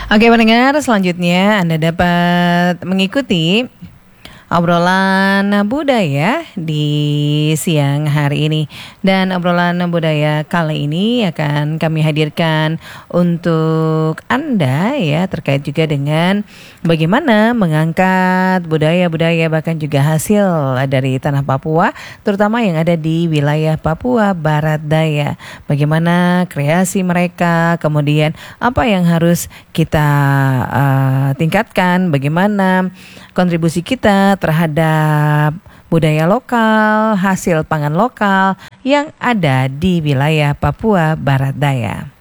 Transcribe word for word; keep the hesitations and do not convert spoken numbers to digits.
Oke pendengar, selanjutnya Anda dapat mengikuti obrolan budaya di siang hari ini. Dan obrolan budaya kali ini akan kami hadirkan untuk Anda ya, terkait juga dengan bagaimana mengangkat budaya-budaya bahkan juga hasil dari tanah Papua, terutama yang ada di wilayah Papua Barat Daya. Bagaimana kreasi mereka, kemudian apa yang harus kita uh, tingkatkan, bagaimana kontribusi kita terhadap budaya lokal, hasil pangan lokal yang ada di wilayah Papua Barat Daya.